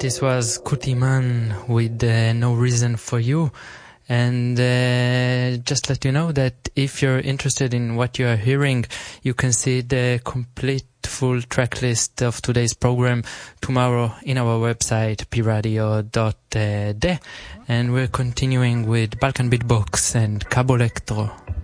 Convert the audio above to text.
This was Kutiman with No Reason for You. And just let you know that if you're interested in what you are hearing, you can see the complete full track list of today's program tomorrow in our website piradio.de. And we're continuing with Balkan Beatbox and Cabo Electro.